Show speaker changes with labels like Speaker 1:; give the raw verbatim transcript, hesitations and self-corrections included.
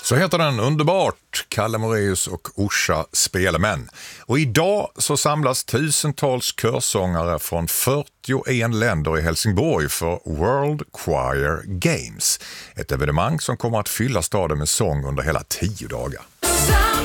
Speaker 1: Så heter den underbart, Kalle Moraeus och Orsa Spelemän. Och idag så samlas tusentals körsångare från fyrtioett länder i Helsingborg för World Choir Games. Ett evenemang som kommer att fylla staden med sång under hela tio dagar.